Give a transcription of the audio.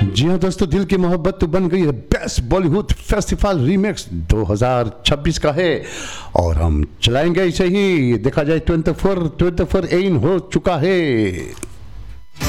जी हाँ दोस्तों, दिल की मोहब्बत तो बन गई है बेस्ट बॉलीवुड फेस्टिवल रीमेक्स 2026 का है और हम चलाएंगे इसे ही। देखा जाए 24 इन हो चुका है।